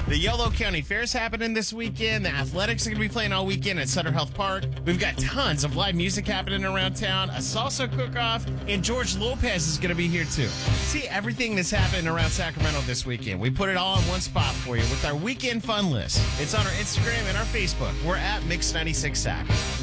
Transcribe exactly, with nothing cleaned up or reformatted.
The Yolo County Fair is happening this weekend. The Athletics are going to be playing all weekend at Sutter Health Park. We've got tons of live music happening around town, a salsa cook-off, and George Lopez is going to be here too. See everything that's happening around Sacramento this weekend. We put it all in one spot for you with our weekend fun list. It's on our Instagram and our Facebook. We're at Mix ninety-six Sac.